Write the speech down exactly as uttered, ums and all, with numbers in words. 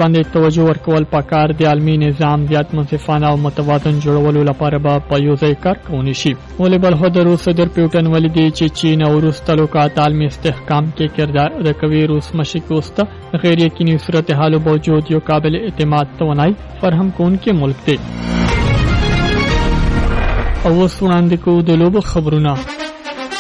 باندې توجه ورکول پکار د عالمي نظام زیات منصفانه او متوازن جوړولو لپاره به په یو ځای کار کوونی شي. ولې بل خو د روس صدر پیوټن ولیدي چې چین او روس تعلقات عالمي استحکام کې کردار ادا کوي. روس مشرق وسط غیر یقیني صورتحال باوجود یو قابل اعتماد توانائی فراهم کوونکی ملک دی. او اوس وړاندې کوو د لوبو خبرونه.